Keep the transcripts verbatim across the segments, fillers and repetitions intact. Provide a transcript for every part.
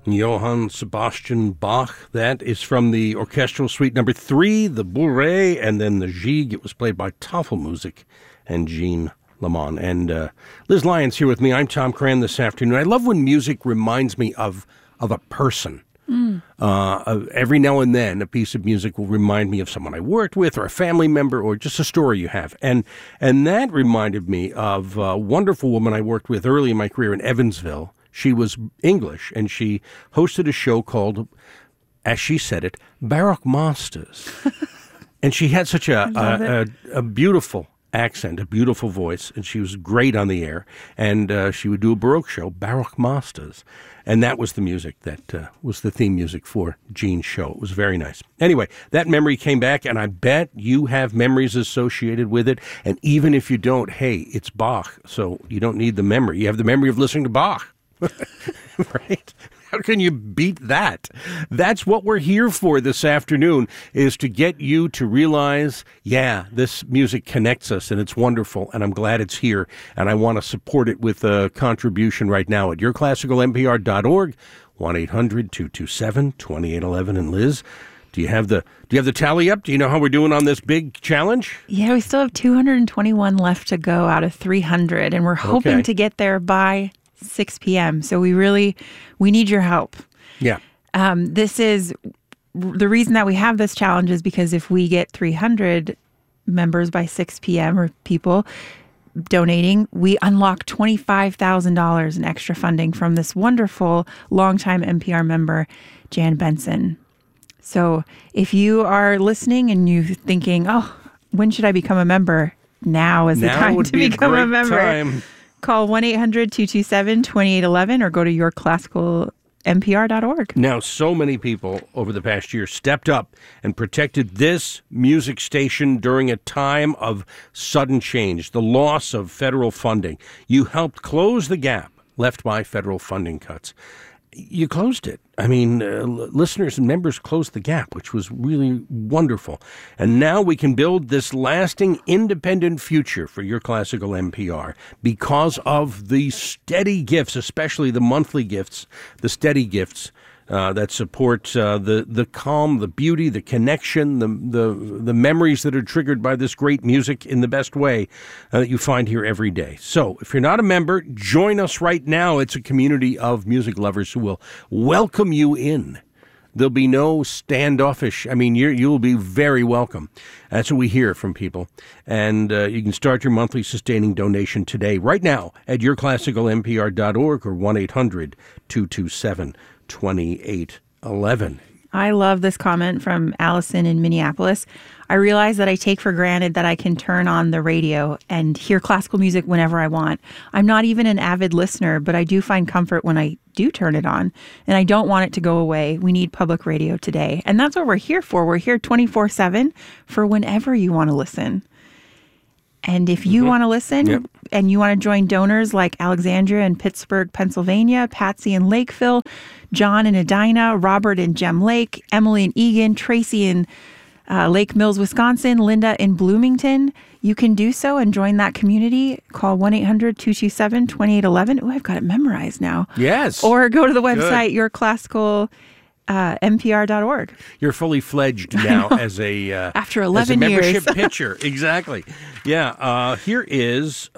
Johann Sebastian Bach. That is from the orchestral suite number three, the Bourrée, and then the Gigue. It was played by Tafelmusik and Jean Lamont. And uh, Liz Lyons here with me. I'm Tom Cran this afternoon. I love when music reminds me of, of a person. Mm. Uh, every now and then, a piece of music will remind me of someone I worked with, or a family member, or just a story you have. And and that reminded me of a wonderful woman I worked with early in my career in Evansville. She was English, and she hosted a show called, as she said it, Baroque Masters. And she had such a, a, a, a beautiful accent, a beautiful voice, and she was great on the air. And uh, she would do a Baroque show, Baroque Masters. And that was the music that uh, was the theme music for Jean's show. It was very nice. Anyway, that memory came back, and I bet you have memories associated with it. And even if you don't, hey, it's Bach, so you don't need the memory. You have the memory of listening to Bach. Right? How can you beat that? That's what we're here for this afternoon, is to get you to realize, yeah, this music connects us, and it's wonderful, and I'm glad it's here, and I want to support it with a contribution right now at your classical n p r dot org, one eight hundred two two seven two eight one one. And Liz, do you have the do you have the tally up? Do you know how we're doing on this big challenge? Yeah, we still have two hundred twenty-one left to go out of three hundred, and we're hoping Okay. to get there by six p.m. So we really, we need your help. Yeah. Um, this is, the reason that we have this challenge is because if we get three hundred members by six p.m. or people donating, we unlock twenty-five thousand dollars in extra funding from this wonderful longtime N P R member, Jan Benson. So if you are listening and you're thinking, oh, when should I become a member? Now is the Now time would to be a become a great member. time. Call one eight hundred two two seven two eight one one or go to your classical n p r dot org. Now, so many people over the past year stepped up and protected this music station during a time of sudden change, the loss of federal funding. You helped close the gap left by federal funding cuts. You closed it. I mean, uh, listeners and members closed the gap, which was really wonderful. And now we can build this lasting, independent future for your classical N P R because of the steady gifts, especially the monthly gifts, the steady gifts uh, that support uh, the the calm, the beauty, the connection, the the the memories that are triggered by this great music in the best way uh, that you find here every day. So, if you're not a member, join us right now. It's a community of music lovers who will welcome you in. There'll be no standoffish. I mean, you're, you'll be very welcome. That's what we hear from people. And uh, you can start your monthly sustaining donation today, right now, at your classical n p r dot org or one eight hundred two two seven two eight one one. I love this comment from Allison in Minneapolis. I realize that I take for granted that I can turn on the radio and hear classical music whenever I want. I'm not even an avid listener, but I do find comfort when I do turn it on, and I don't want it to go away. We need public radio today, and that's what we're here for. We're here twenty-four seven for whenever you want to listen. And if you mm-hmm. want to listen yep. and you want to join donors like Alexandria in Pittsburgh, Pennsylvania, Patsy in Lakeville, John in Edina, Robert in Gem Lake, Emily in Egan, Tracy in uh, Lake Mills, Wisconsin, Linda in Bloomington, you can do so and join that community. Call one eight hundred two two seven two eight one one. Oh, I've got it memorized now. Yes. Or go to the website, Good. your classical Uh, n p r dot org. You're fully fledged now as a uh, after eleven as a years. membership pitcher. Exactly. Yeah. Uh, here is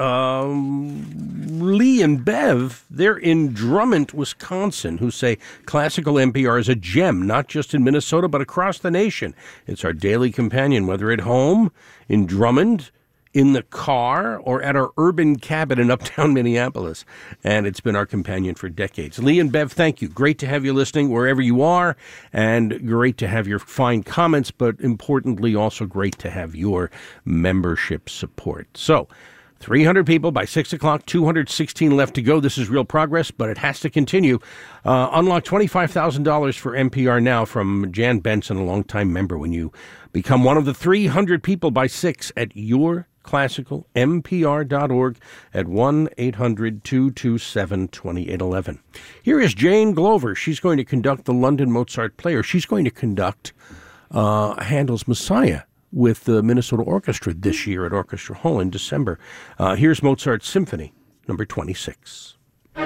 um, Lee and Bev. They're in Drummond, Wisconsin, who say classical N P R is a gem, not just in Minnesota but across the nation. It's our daily companion, whether at home, in Drummond, in the car, or at our urban cabin in uptown Minneapolis. And it's been our companion for decades. Lee and Bev, thank you. Great to have you listening wherever you are, and great to have your fine comments, but importantly, also great to have your membership support. So, three hundred people by six o'clock, two hundred sixteen left to go. This is real progress, but it has to continue. Uh, unlock twenty-five thousand dollars for N P R Now from Jan Benson, a longtime member, when you become one of the three hundred people by six at your classical n p r dot org at one eight hundred two two seven two eight one one. Here is Jane Glover. She's going to conduct the London Mozart Players. She's going to conduct uh, Handel's Messiah with the Minnesota Orchestra this year at Orchestra Hall in December. Uh, here's Mozart's Symphony, number twenty-six.